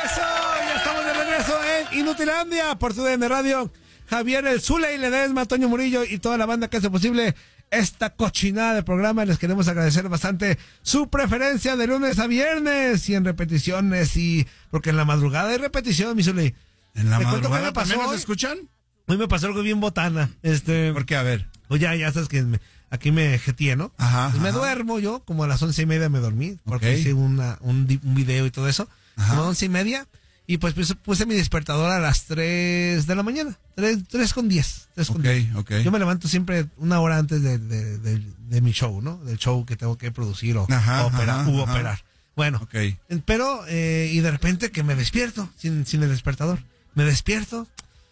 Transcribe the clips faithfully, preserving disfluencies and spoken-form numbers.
Eso, ya estamos de regreso en Inutilandia por tu D N Radio. Javier El Zule y Ledesma, Toño Murillo y toda la banda que hace posible esta cochinada de programa. Les queremos agradecer bastante su preferencia de lunes a viernes y en repeticiones, y porque en la madrugada hay repetición, mi Zule. ¿En la ¿Te cuento qué madrugada me pasó también nos hoy? escuchan? Hoy me pasó algo bien botana. Este, ¿Por qué? A ver. Pues ya, ya sabes que me, aquí me jeteé, ¿no? Ajá, Pues me ajá. duermo yo, como a las once y media me dormí, porque Ok. hice una, un, di- un video y todo eso. Ajá. Como a once y media. Y pues puse, puse mi despertador a las tres de la mañana. Tres, tres con diez. Tres con Ok, diez. ok. Yo me levanto siempre una hora antes de, de, de, de mi show, ¿no? Del show que tengo que producir o, Ajá, o operar, ajá, u ajá. operar. Bueno, Ok. pero, eh, y de repente que me despierto sin, sin el despertador. Me despierto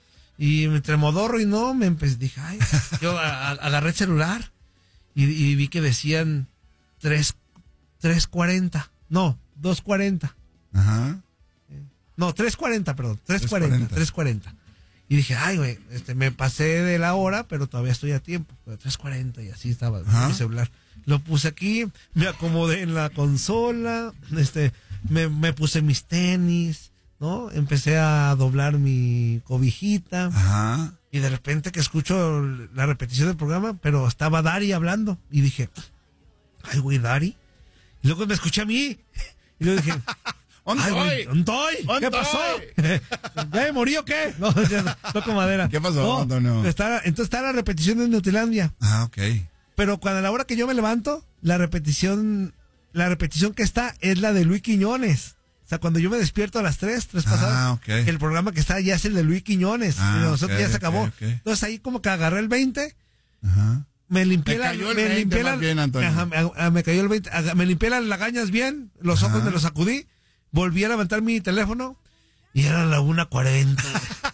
y entre modorro y no, me empecé, dije, ay, yo a- a- agarré el celular y, y vi que decían tres, tres cuarenta, no, dos cuarenta. Ajá. No, tres cuarenta, perdón, tres tres cuarenta, cuarenta. tres cuarenta. Y dije, ay, güey, este, me pasé de la hora, pero todavía estoy a tiempo. Pero tres cuarenta y así estaba Ajá. mi celular. Lo puse aquí, me acomodé en la consola, este, me, me puse mis tenis, ¿no? Empecé a doblar mi cobijita. Ajá. Y de repente que escucho la repetición del programa, pero estaba Dari hablando. Y dije, ay, güey, Dari. Y luego me escuché a mí. Y luego dije, ¿Dónde ay, güey, estoy? ¿dónde estoy? ¿Dónde ¿Qué pasó? estoy? ¿Ya me morí o qué? No, ya, toco madera. ¿Qué pasó, No, Antonio? está- entonces está la repetición de Inutilandia. Ah, ok. Pero cuando a la hora que yo me levanto, la repetición, la repetición que está es la de Luis Quiñones. O sea, cuando yo me despierto a las tres, tres Ah, pasadas, ok. el programa que está ya es el de Luis Quiñones. Ah, y nosotros ok, ya se ok, acabó. ok. Entonces ahí como que agarré el veinte, Ajá. me limpié Te la, cayó el me veinte limpié más la- bien, Antonio. ajá, me, ah, me cayó el veinte, aga- me limpié las lagañas bien, los ojos Ajá. me los sacudí, volví a levantar mi teléfono y era la una cuarenta.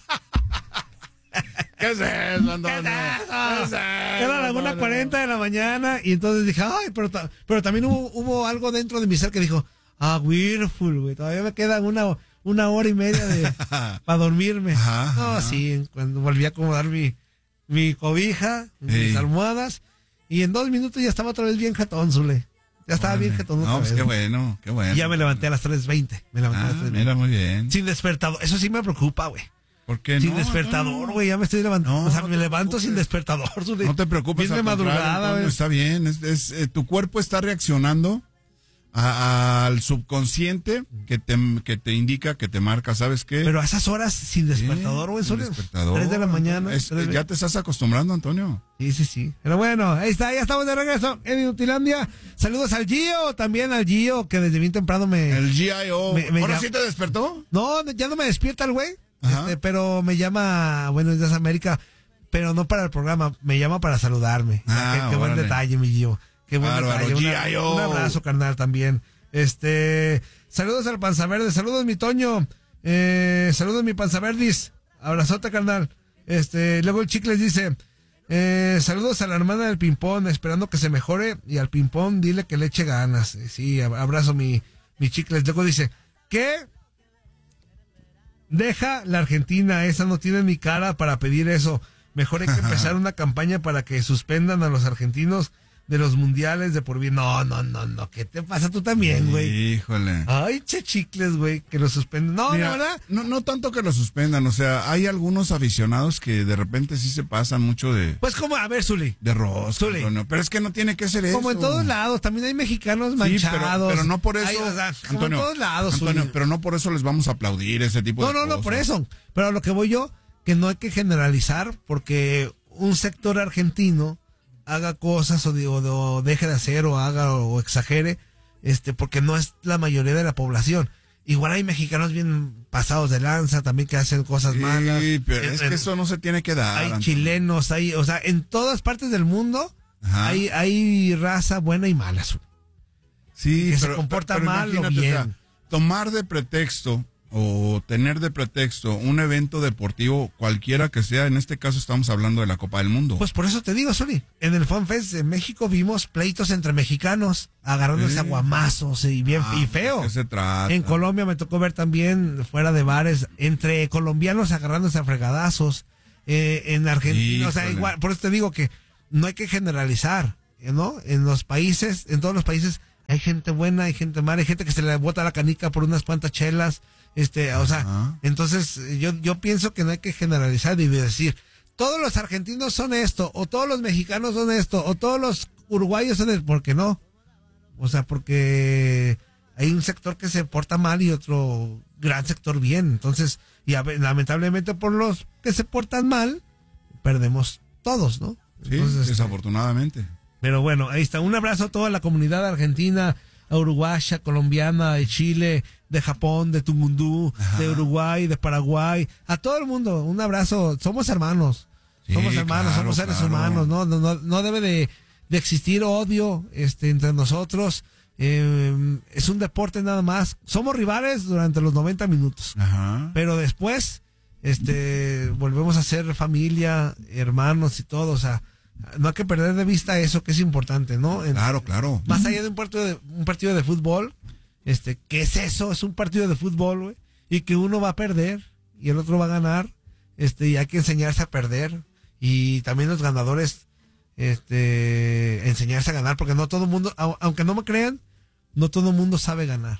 ¿Qué es eso, Antonio? ¿Qué es eso? ¿Qué es eso, Era la una Antonio? cuarenta de la mañana y entonces dije, ay, pero, ta- pero también hubo, hubo algo dentro de mi ser que dijo, ah, Weirful, güey, todavía me queda una, una hora y media de para dormirme. Ajá, No, ajá. sí, cuando volví a acomodar mi, mi cobija, mis Ey. almohadas, y en dos minutos ya estaba otra vez bien jetón, Zule. Ya estaba Órale. bien jetón otra No, pues vez. qué bueno, qué bueno. Y ya me levanté a las tres veinte. Me levanté a Ah, las tres veinte. mira, muy bien. Sin despertador. Eso sí me preocupa, güey. ¿Por qué Sin no, despertador, Antonio? güey. Ya me estoy levantando. No, o sea, no me te levanto preocupes. sin despertador. Zule. No te preocupes, Bien de al contrario, madrugada, Antonio, güey. está bien. Es, es, eh, tu cuerpo está reaccionando a- al subconsciente que te, que te indica, que te marca, ¿sabes qué? Pero a esas horas sin despertador, güey. Sin Zule. despertador. Tres de la mañana. Es- tres de- ya te estás acostumbrando, Antonio. Sí, sí, sí. Pero bueno, ahí está, ya estamos de regreso en Inutilandia. Saludos al Gio, también al Gio, que desde bien temprano me... El G I O. Me- me ¿Ahora llama- sí te despertó? No, ya no me despierta el güey, Ajá. este, pero me llama, bueno, es de América, pero no para el programa, me llama para saludarme. Ah, qué, qué buen órale. detalle, mi Gio. Qué buen Bárbaro, detalle. Una- G I O. un abrazo, carnal, también. Este, saludos al Panza Verde, saludos mi Toño, eh, saludos mi Panza Verdis, abrazote, carnal. Este, luego el Chicles dice, eh, saludos a la hermana del Pimpón, esperando que se mejore, y al Pimpón dile que le eche ganas. Eh, Sí, ab- abrazo mi, mi Chicles. Luego dice, ¿qué? Deja la Argentina, esa no tiene ni cara para pedir eso. Mejor hay que empezar una campaña para que suspendan a los argentinos de los mundiales de por vida. No, no, no, no. ¿Qué te pasa tú también, güey? Híjole. Ay, che chicles, güey, que los suspenden. No, Mira, la verdad. no, no tanto que lo suspendan, o sea, hay algunos aficionados que de repente sí se pasan mucho de, Pues como, a ver, Zuli. de rosca, Zuli. Antonio, pero es que no tiene que ser eso. Como en todos lados, también hay mexicanos Sí, manchados. pero, pero no por eso, Hay, o sea, como Antonio, en todos lados, Antonio, Zuli. pero no por eso les vamos a aplaudir ese tipo No, de no, cosas. no, por eso. Pero a lo que voy yo, que no hay que generalizar, porque un sector argentino haga cosas o, de- o de- o deje de hacer o haga o exagere, este, porque no es la mayoría de la población. Igual hay mexicanos bien pasados de lanza también que hacen cosas Sí, malas. pero En- es en- que eso no se tiene que dar. hay Antonio. chilenos, hay, o sea, en todas partes del mundo Ajá. hay, hay raza buena y mala. Zuli. Sí, que se pero, comporta pero mal o imagínate, bien. o sea, tomar de pretexto o tener de pretexto un evento deportivo, cualquiera que sea, en este caso estamos hablando de la Copa del Mundo. Pues por eso te digo, Zuli, en el FanFest de México vimos pleitos entre mexicanos, agarrándose Sí. a guamazos y bien Ah, y feo. ¿de qué se trata? En Colombia me tocó ver también fuera de bares entre colombianos agarrándose a fregadazos, eh, en Argentina, o sea, Híjole. igual, por eso te digo que no hay que generalizar, ¿no? En los países, en todos los países hay gente buena, hay gente mala, hay gente que se le bota la canica por unas cuantas chelas, Este, o sea, Ajá. entonces yo, yo pienso que no hay que generalizar y decir, todos los argentinos son esto, o todos los mexicanos son esto, o todos los uruguayos son esto, ¿por qué no? O sea, porque hay un sector que se porta mal y otro gran sector bien. Entonces, y a, lamentablemente por los que se portan mal, perdemos todos, ¿no? Sí, Entonces, desafortunadamente. pero bueno, ahí está. Un abrazo a toda la comunidad argentina, a uruguaya, colombiana, de Chile, de Japón, de Tumundú, Ajá. de Uruguay, de Paraguay, a todo el mundo. Un abrazo. Somos hermanos. Sí, somos hermanos, claro, somos seres claro. humanos. No, no, no, no debe de, de existir odio este, entre nosotros. Eh, es un deporte nada más. Somos rivales durante los noventa minutos. Ajá. Pero después, este, volvemos a ser familia, hermanos y todo. O sea, no hay que perder de vista eso que es importante, ¿no? En- Claro, claro. Más allá de un partido de, un partido de fútbol, este, ¿qué es eso? Es un partido de fútbol, güey. Y que uno va a perder y el otro va a ganar. Este, y hay que enseñarse a perder. Y también los ganadores, este, enseñarse a ganar, porque no todo el mundo, au- aunque no me crean, no todo el mundo sabe ganar.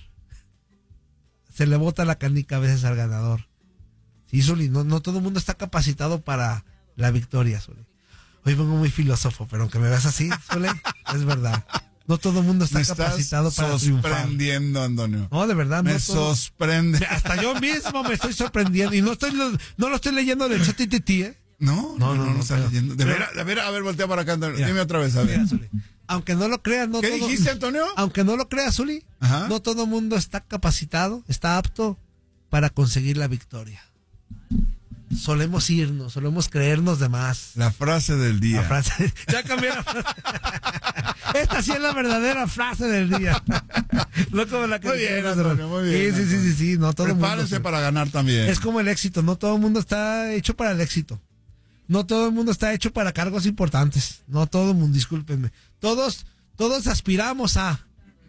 Se le bota la canica a veces al ganador. Sí, Zuli, no, no todo el mundo está capacitado para la victoria, Zuli. Hoy vengo muy filósofo, pero aunque me veas así, Zuli, es verdad. No todo el mundo está Me estás capacitado para triunfar. sorprendiendo, Antonio. No, de verdad, Me no todo- sorprende. hasta yo mismo me estoy sorprendiendo y no estoy no lo estoy leyendo del chat I T T, ¿eh? No, No, no, no, no, no, no, estás pero- leyendo. De pero- veras, de veras, a ver, voltea para acá, Antonio. Mira. Dime otra vez, a ver. Mira, Zuli, aunque no lo creas, no ¿Qué todo- dijiste, Antonio? Aunque no lo creas, Zuli, Ajá. no todo el mundo está capacitado, está apto para conseguir la victoria. Solemos irnos, solemos creernos de más. La frase del día. La frase, ya cambié la frase. Esta sí es la verdadera frase del día. No como la que Muy bien, dijeron. Antonio, muy bien, Sí, sí, sí, sí, sí, no todo el mundo. Prepárense para ganar también. Es como el éxito, no todo el mundo está hecho para el éxito. No todo el mundo está hecho para cargos importantes. No todo el mundo, discúlpenme. Todos, todos aspiramos a,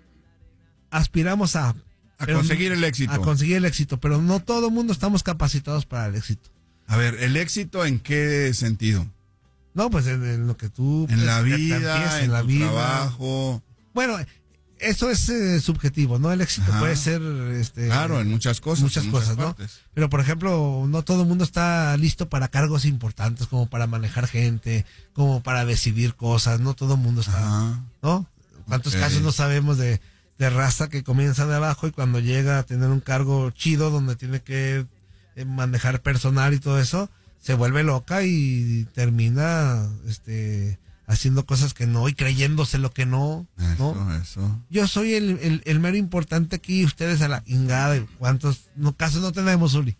aspiramos a, A pero conseguir el éxito. A conseguir el éxito, pero no todo el mundo estamos capacitados para el éxito. A ver, ¿el éxito en qué sentido? No, pues en, en lo que tú En la te- te vida, empieces, en la tu vida. trabajo. Bueno, eso es eh, subjetivo, ¿no? El éxito Ajá. puede ser, este, Claro, en muchas cosas. muchas en cosas, ¿no? partes. Pero por ejemplo, no todo el mundo está listo para cargos importantes, como para manejar gente, como para decidir cosas, no todo el mundo está, Ajá. ¿no? ¿Cuántos Ok. casos no sabemos de, de raza que comienza de abajo y cuando llega a tener un cargo chido donde tiene que eh, manejar personal y todo eso, se vuelve loca y termina, este, haciendo cosas que no y creyéndose lo que no, ¿no? Eso, eso. Yo soy el, el, el mero importante aquí, ustedes a la ingada. ¿Cuántos no, casos no tenemos, Uli?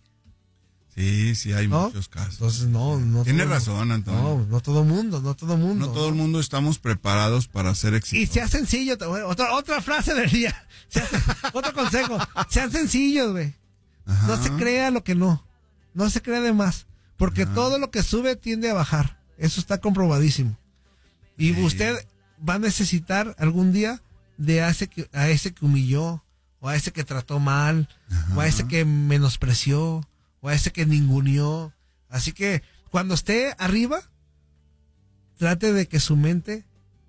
Sí, sí, hay ¿No? muchos casos. Entonces, no, no. Tienes todo- razón, Antonio. No, no todo mundo, no todo mundo. No todo el mundo estamos preparados para ser Y exitosos. sea sencillo, te- otra, otra frase del día. Sea- otro consejo. Sean sencillos, güey. Ajá. No se crea lo que no. No se crea de más. Porque Ajá. todo lo que sube tiende a bajar. Eso está comprobadísimo. Y Sí. usted va a necesitar algún día de a ese que, a ese que humilló, o a ese que trató mal, Ajá. o a ese que menospreció, o a ese que ninguneó. Así que cuando esté arriba, trate de que su mente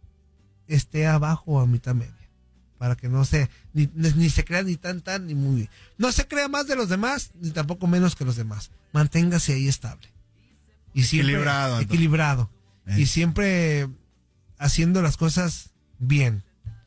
esté abajo o a mitad media. Para que no se, ni, ni, ni se crea ni tan tan ni muy. No se crea más de los demás, ni tampoco menos que los demás. Manténgase ahí estable. Y siempre, Equilibrado, entonces. equilibrado. Eh. Y siempre haciendo las cosas bien.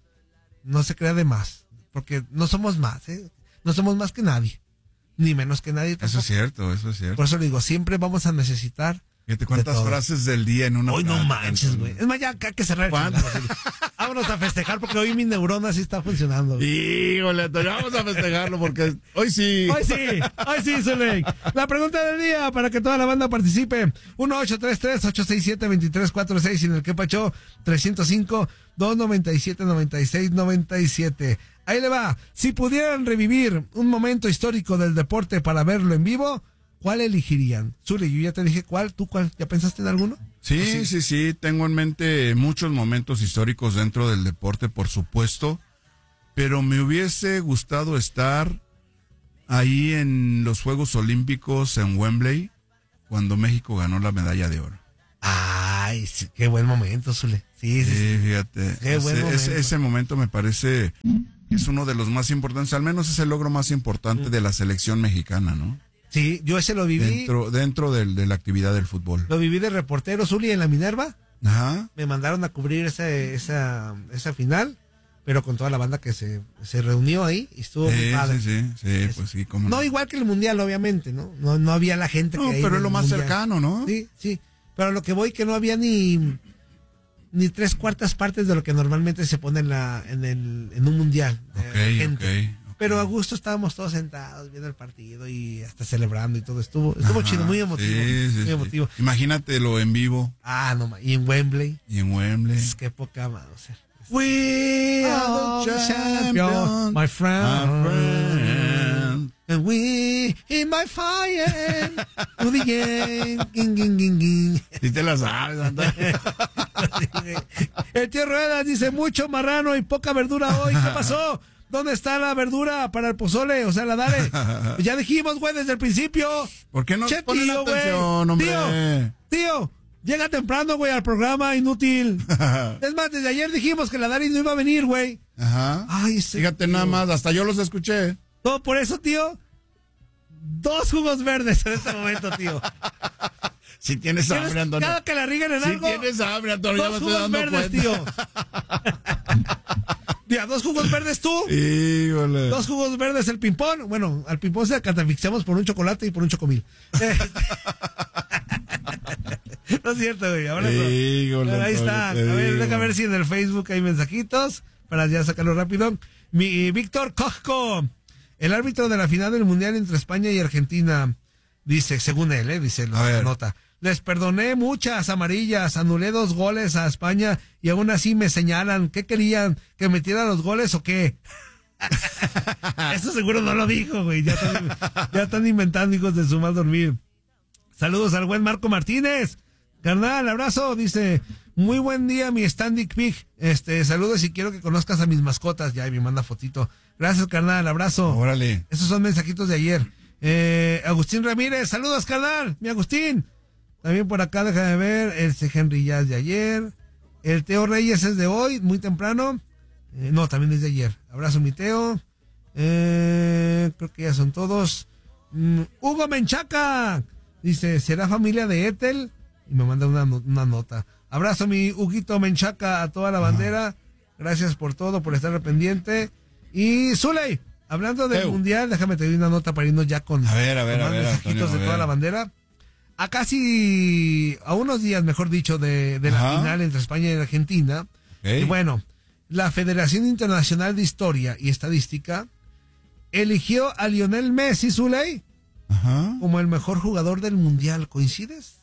No se crea de más. Porque no somos más, ¿eh? No somos más que nadie. Ni menos que nadie tampoco. Eso es cierto, eso es cierto. Por eso le digo, siempre vamos a necesitar. Fíjate cuántas de todo. frases del día en una Hoy no plática, manches, Antonio. güey. Es más, ya acá hay que cerrar el ¿Cuántas? chingado. Vámonos a festejar porque hoy mi neurona sí está funcionando. güey. Híjole, Antonio, vamos a festejarlo porque hoy sí. Hoy sí, hoy sí, Zuley. La pregunta del día para que toda la banda participe. uno ocho tres tres, ocho seis siete, dos tres cuatro seis y en el que pacho tres cero cinco, dos nueve siete, nueve seis nueve siete. Ahí le va. Si pudieran revivir un momento histórico del deporte para verlo en vivo, ¿cuál elegirían? Zuley, yo ya te dije cuál, ¿tú cuál? ¿Ya pensaste en alguno? Sí, sí, sí, tengo en mente muchos momentos históricos dentro del deporte, por supuesto, pero me hubiese gustado estar ahí en los Juegos Olímpicos en Wembley, cuando México ganó la medalla de oro. Ay, sí, qué buen momento, Zuley. Sí, sí, sí. Sí, fíjate, Qué buen ese, ese- momento. ese momento me parece es uno de los más importantes, al menos es el logro más importante de la selección mexicana, ¿no? Sí, yo ese lo viví. Dentro, dentro del, de la actividad del fútbol. Lo viví de reportero, Zuli, en la Minerva. Ajá. Me mandaron a cubrir esa, esa, esa final, pero con toda la banda que se, se reunió ahí y estuvo Sí, muy padre. sí, sí, sí, pues sí, cómo No no. igual que el Mundial, obviamente, ¿no? No, no había la gente No, que hay pero en es lo el más Mundial. cercano, ¿no? Sí, sí. Pero a lo que voy que no había ni ni tres cuartas partes de lo que normalmente se pone en la en el en un mundial de Ok, gente. ok, ok. Pero a gusto estábamos todos sentados viendo el partido y hasta celebrando y todo. Estuvo estuvo Ajá, chido, muy emotivo. sí, sí, muy sí. emotivo. Imagínatelo en vivo Ah, no, ma- y en Wembley. y en Wembley. Es que poca madre. O sea, We are the champions, my friend. my friend. And we in my fire to the end. Ging, ging, ging, ging. Sí te la sabes, Antonio. El tío Ruedas dice mucho marrano y poca verdura hoy. ¿Qué pasó? ¿Dónde está la verdura para el pozole? O sea, la dale. Ya dijimos, güey, desde el principio. ¿Por qué no Che, ponen tío, güey. atención, hombre? Tío, tío, llega temprano, güey, al programa, inútil. Es más, desde ayer dijimos que la Dari no iba a venir, güey. Ajá. Ay, ese Fíjate tío. nada más, hasta yo los escuché. Todo por eso, tío. Dos jugos verdes en este momento, tío. Si tienes ¿Tienes- hambre, Antonio. Cada que la rigan en Si algo. tienes hambre, Antonio, ya me Dos estoy jugos dando verdes, cuenta. tío. Mira, dos jugos verdes tú. Híjole. Dos jugos verdes el ping-pong. Bueno, al ping-pong se catafixamos por un chocolate y por un chocomil. No es cierto, güey. Ahora no. Híjole, Pero ahí Antonio, está. A te ver, digo. deja ver si en el Facebook hay mensajitos para ya sacarlo rápido. Mi Víctor Cosco, el árbitro de la final del Mundial entre España y Argentina, dice, según él, ¿eh? dice la A ver. nota. Les perdoné muchas amarillas, anulé dos goles a España y aún así me señalan. ¿Qué querían? ¿Que metiera los goles o qué? Eso seguro no lo dijo, güey. Ya están, ya están inventando, hijos de su mal dormir. Saludos al buen Marco Martínez. Carnal, abrazo, dice, muy buen día, mi Standing Pig. Este, saludos y quiero que conozcas a mis mascotas. Ya, y me manda fotito. Gracias, carnal, abrazo. Órale. Esos son mensajitos de ayer. Eh, Agustín Ramírez, saludos, carnal, mi Agustín. También por acá, déjame ver, el C. Henry ya es de ayer. El Teo Reyes es de hoy, muy temprano. Eh, no, también es de ayer. Abrazo, mi Teo. Eh, creo que ya son todos. Mm, Hugo Menchaca. Dice, ¿será familia de Ethel? Y me manda una, no- una nota. Abrazo, mi Huguito Menchaca, a toda la bandera. Gracias por todo, por estar al pendiente. Y Zuley, hablando del Eu. mundial, déjame te doy una nota para irnos ya con, A ver, a ver, con a más ver, mensajitos Antonio, a de toda ver. la bandera. A casi, a unos días, mejor dicho, de, de la Ajá. final entre España y Argentina. Ok. Y bueno, la Federación Internacional de Historia y Estadística eligió a Lionel Messi, Zuley, Ajá. como el mejor jugador del mundial. ¿Coincides?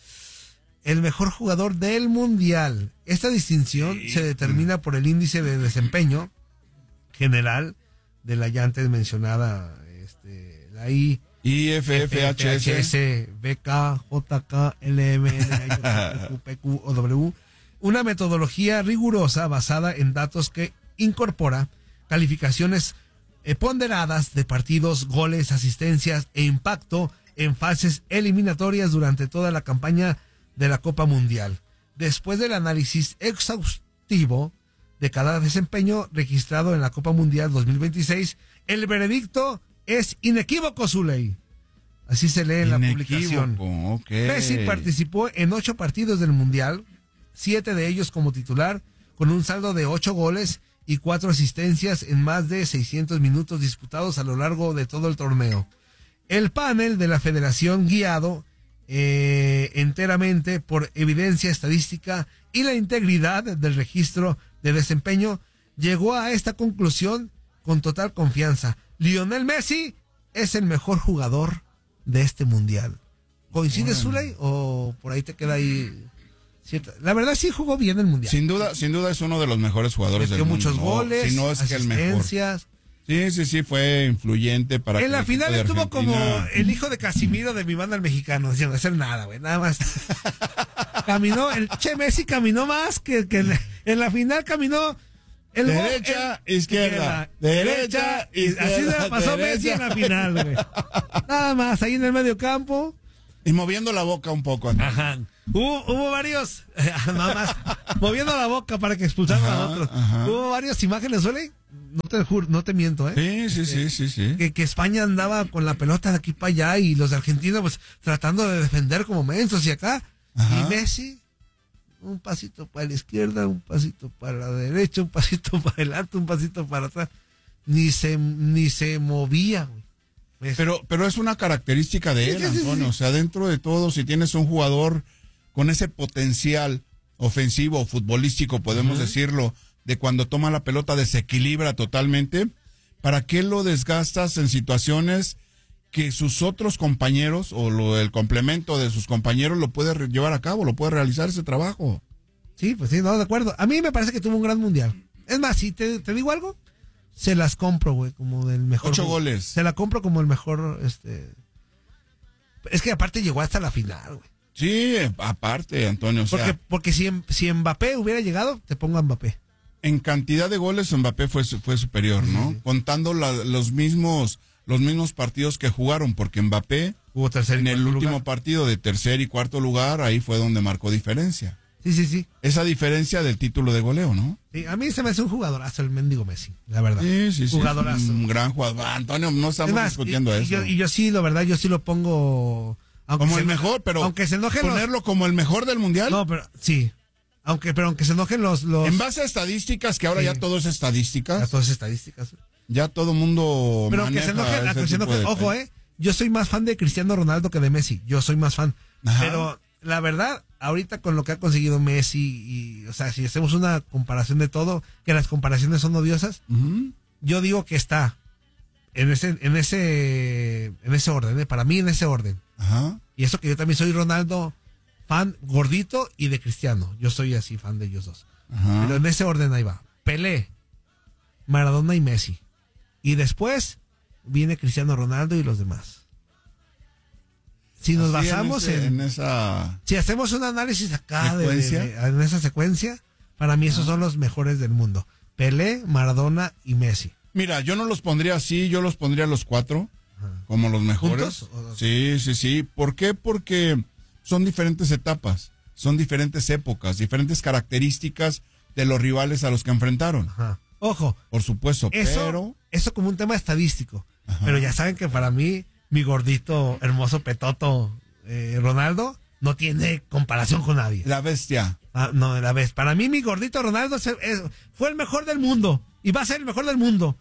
El mejor jugador del mundial. Esta distinción Sí. se determina por el índice de desempeño general de la ya antes mencionada, este, la I, I F F H S. S, B K, J K, L M N, P Q o W. Una metodología rigurosa basada en datos que incorpora calificaciones eh, ponderadas de partidos, goles, asistencias e impacto en fases eliminatorias durante toda la campaña de la Copa Mundial. Después del análisis exhaustivo de cada desempeño registrado en la Copa Mundial dos mil veintiséis, el veredicto es inequívoco, Zuley. Así se lee en la publicación. Inequívoco, ok. Messi participó en ocho partidos del Mundial, siete de ellos como titular, con un saldo de ocho goles y cuatro asistencias en más de seiscientos minutos disputados a lo largo de todo el torneo. El panel de la federación, guiado eh, enteramente por evidencia estadística y la integridad del registro de desempeño, llegó a esta conclusión con total confianza. Lionel Messi es el mejor jugador de este mundial. ¿Coincides, Zuley? ¿O por ahí te queda ahí cierta? La verdad sí jugó bien el mundial. Sin duda, sin duda es uno de los mejores jugadores Metió del mundo. muchos ¿no? goles, Si no es que el mejor. asistencias. Sí, sí, sí, fue influyente para En que la el equipo final de estuvo como Argentina- el hijo de Casimiro de mi banda el mexicano, sin hacer nada, güey, nada más. Caminó, el Che Messi caminó más que, que en, en la final caminó el gol- Derecha, el- izquierda, derecha, y así se izquierda, la pasó derecha. Messi en la final, güey. Nada más, ahí en el medio campo. Y moviendo la boca un poco. Antonio. Ajá. Hubo, hubo varios, nada más, moviendo la boca para que expulsaran Ajá, a otros. ajá. Hubo varias imágenes, ¿suele? no te juro, no te miento, ¿eh? Sí, sí, sí, sí, sí. Que, que España andaba con la pelota de aquí para allá y los de Argentina pues tratando de defender como mensos y acá. Ajá. Y Messi, un pasito para la izquierda, un pasito para la derecha, un pasito para adelante, un pasito para atrás. Ni se, ni se movía, güey. Pero, pero es una característica de él, sí, sí, Antonio. Sí, sí. O sea, dentro de todo, si tienes un jugador con ese potencial ofensivo o futbolístico, podemos uh-huh. decirlo, de cuando toma la pelota desequilibra totalmente, ¿para qué lo desgastas en situaciones que sus otros compañeros o lo, el complemento de sus compañeros lo puede re- llevar a cabo, lo puede realizar ese trabajo? Sí, pues sí, no, de acuerdo. A mí me parece que tuvo un gran mundial. Es más, si te, te digo algo, se las compro, güey, como del mejor. Ocho goles. Se la compro como el mejor, este... Es que aparte llegó hasta la final, güey. Sí, aparte, Antonio. O porque sea, porque si, si Mbappé hubiera llegado, te pongo a Mbappé. En cantidad de goles, Mbappé fue, fue superior, ¿no? Sí. Contando la, los mismos los mismos partidos que jugaron, porque Mbappé hubo tercer en el último lugar. partido de tercer y cuarto lugar, ahí fue donde marcó diferencia. Sí, sí, sí. Esa diferencia del título de goleo, ¿no? Sí, a mí se me hace un jugadorazo el mendigo Messi, la verdad. Sí, sí, sí. Jugadorazo. Un gran jugador. Antonio, no estamos más, discutiendo y, eso. Y yo, y yo sí, la verdad, yo sí lo pongo... Como el mejor, pero aunque se enojen ponerlo los... como el mejor del mundial. No, pero sí. Aunque, pero aunque se enojen los... los... En base a estadísticas, que ahora sí. ya todo es estadísticas. Ya todo es estadísticas. Ya todo mundo Pero aunque se enojen, aunque se enojen, ojo, eh. Yo soy más fan de Cristiano Ronaldo que de Messi. Yo soy más fan. Ajá. Pero la verdad, ahorita con lo que ha conseguido Messi y, o sea, si hacemos una comparación de todo, que las comparaciones son odiosas, uh-huh. yo digo que está en ese, en ese, en ese orden, ¿eh? Para mí en ese orden. Ajá. Y eso que yo también soy Ronaldo fan gordito y de Cristiano. Yo soy así fan de ellos dos. Ajá. Pero en ese orden ahí va. Pelé, Maradona y Messi. Y después viene Cristiano Ronaldo y los demás. Si nos así basamos en, ese, en, en esa si hacemos un análisis acá de, de, de, en esa secuencia, para mí esos ah. son los mejores del mundo. Pelé, Maradona y Messi. Mira, yo no los pondría así, yo los pondría los cuatro Ajá. como los mejores. ¿Juntos? Sí, sí, sí. ¿Por qué? Porque son diferentes etapas, son diferentes épocas, diferentes características de los rivales a los que enfrentaron. Ajá. Ojo. Por supuesto, eso, pero... Eso como un tema estadístico. Ajá. Pero ya saben que para mí, mi gordito, hermoso petoto eh, Ronaldo, no tiene comparación con nadie. La bestia. Ah, no, la bestia. Para mí, mi gordito Ronaldo es, es, fue el mejor del mundo. Y va a ser el mejor del mundo.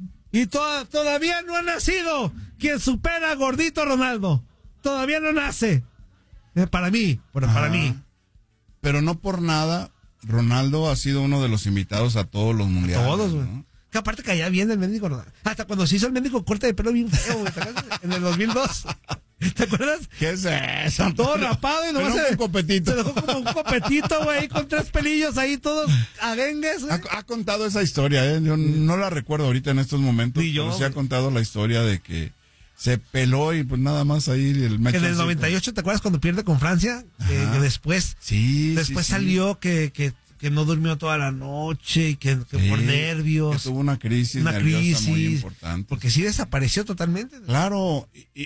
Y to- todavía no ha nacido quien supera a gordito Ronaldo. Todavía no nace. Eh, para mí, para, para mí. Pero no por nada... Ronaldo ha sido uno de los invitados a todos los mundiales. A todos, güey. ¿No? Que aparte caía bien el médico Ronaldo. Hasta cuando se hizo el médico corte de pelo bien feo, güey. En el dos mil dos. ¿Te acuerdas? ¿Qué es eso? Todo rapado y nomás se, se, un copetito. se dejó como un copetito, güey, con tres pelillos ahí todos adengues. Ha, ha contado esa historia, ¿eh? Yo no la recuerdo ahorita en estos momentos. Ni yo, pero sí ha contado la historia de que se peló y pues nada más ahí el mechoncito. En el noventa y ocho, ¿te acuerdas cuando pierde con Francia? Que, que después, sí, después sí, salió sí. que... que que no durmió toda la noche y que, que sí, por nervios. Que tuvo una crisis una crisis muy importante. Porque sí desapareció totalmente. Claro, y,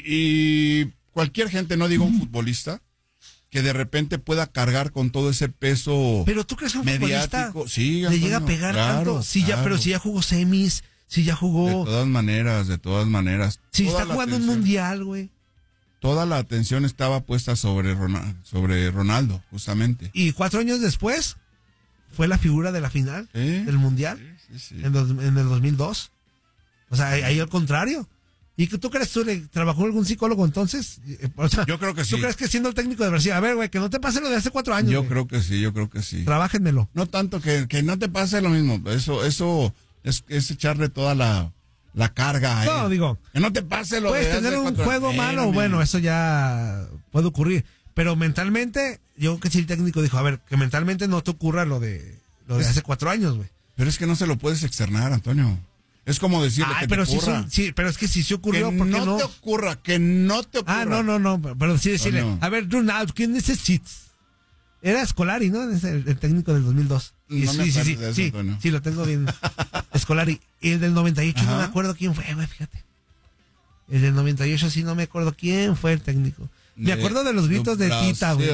y cualquier gente, no digo un futbolista, que de repente pueda cargar con todo ese peso. Pero tú crees que un mediático, futbolista sí, le Antonio, llega a pegar claro, tanto. Sí, claro. ya, pero si ya jugó semis, si ya jugó. De todas maneras, de todas maneras. Si está jugando un mundial, güey. Toda la atención estaba puesta sobre Ronaldo, sobre Ronaldo, justamente. Y cuatro años después fue la figura de la final ¿Sí? del mundial sí, sí, sí. En, los, en el dos mil dos. O sea, ahí, ahí al contrario. ¿Y tú crees tú le trabajó algún psicólogo entonces? O sea, yo creo que sí. ¿Tú crees que siendo el técnico de Brasil? A ver, güey, que no te pase lo de hace cuatro años. Yo güey. creo que sí, yo creo que sí. Trabájenmelo. No tanto que, que no te pase lo mismo. Eso, eso es, es echarle toda la, la carga. No, eh. digo. Que no te pase lo puedes de hace tener un cuatro juego años. malo, Eh, bueno, eso ya puede ocurrir. Pero mentalmente, yo creo que sí el técnico dijo, a ver, que mentalmente no te ocurra lo de lo de hace cuatro años, güey. Pero es que no se lo puedes externar, Antonio. Es como decirle Ay, que pero te sí, ocurra. son, sí, pero es que si se ocurrió, que ¿por qué no, no te ocurra, que no te ocurra. Ah, no, no, no, pero sí decirle, Oh, no. a ver, Ronaldo, ¿quién necesitas? Era Scolari, ¿no? Es el, el técnico del dos mil dos. Y No sí, me sí, acuerdo sí, de eso, sí, Antonio. sí, lo tengo bien. Scolari. Y el del noventa y ocho Ajá. no me acuerdo quién fue, güey, fíjate. El del noventa y ocho sí no me acuerdo quién fue el técnico. Me De- acuerdo de los gritos de, Brasil. Tita, güey.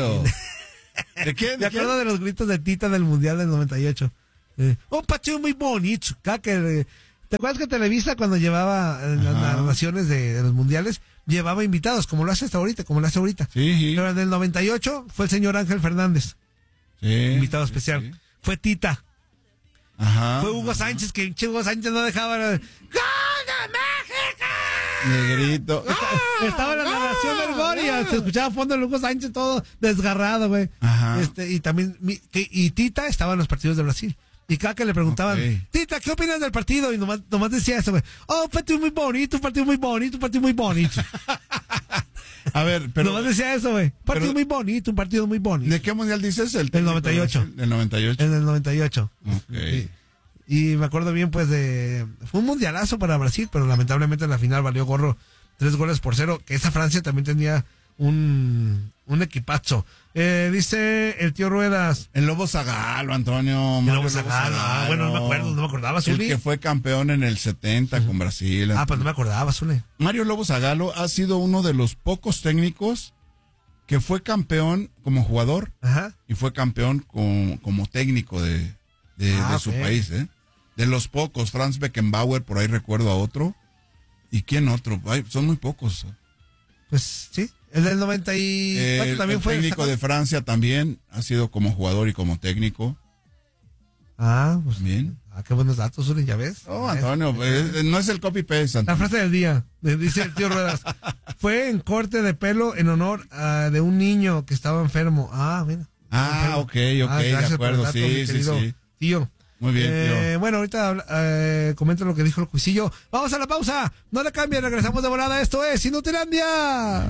¿De quién? Me acuerdo de los gritos de Tita del Mundial del noventa y ocho. Eh, un partido muy bonito. Acá que eh, ¿Te acuerdas que Televisa cuando llevaba eh, las Ajá. narraciones de, de los mundiales, llevaba invitados, como lo hace hasta ahorita, como lo hace ahorita? Sí, sí. Pero en el noventa y ocho fue el señor Ángel Fernández, Sí, invitado sí, especial. sí. Fue Tita. Ajá. Fue Hugo Sánchez, que che, Hugo Sánchez no dejaba... ¡Gol de México! Negrito. Estaba en la narración del gol y se escuchaba a fondo el Hugo Sánchez todo desgarrado, güey. Ajá. Este, y también, mi- que- y Tita estaba en los partidos de Brasil. Y cada que le preguntaban, Ok. Tita, ¿qué opinas del partido? Y nomás, nomás decía eso, güey. Oh, un partido muy bonito, un partido muy bonito, un partido muy bonito. A ver, pero nomás decía eso, güey. Un partido pero- muy bonito, un partido muy bonito. ¿de qué mundial dices? El, técnico noventa y ocho. de Brasil, Del noventa y ocho. En el noventa y ocho. Ok. Y, y me acuerdo bien, pues, de... Fue un mundialazo para Brasil, pero lamentablemente en la final valió gorro tres goles por cero, que esa Francia también tenía un, un equipazo. Eh, dice el tío Ruedas... El Lobo Zagalo, Antonio. El Mario Lobo Zagalo, ah, bueno, no me acuerdo, no me acordaba, El Zuli. que fue campeón en el setenta con Brasil. Ah, pues no me acordaba, Zule. Mario Lobo Zagalo ha sido uno de los pocos técnicos que fue campeón como jugador Ajá. y fue campeón como, como técnico de, de, Ah, de su ok. país. ¿eh? De los pocos, Franz Beckenbauer, por ahí recuerdo a otro. ¿Y quién otro? Ay, son muy pocos. Pues sí, el del noventa y cuatro El, también el fue... técnico de Francia también ha sido como jugador y como técnico. Ah, pues... Bien. Ah, qué buenos datos, Zuli, ¿ya ves? Oh, Antonio, eh, no es el copy-paste, La Antonio. frase del día, eh, dice el tío Ruedas. Fue en corte de pelo en honor a, de un niño que estaba enfermo. Ah, mira. Ah, ok, ok, Ah, de gracias por el acuerdo, dato, mi sí, sí, querido sí. Tío. Muy bien, Eh, tío. bueno, ahorita habla- eh, comento lo que dijo el cuisillo. Vamos a la pausa. No le cambien, regresamos de volada. Esto es Inutilandia.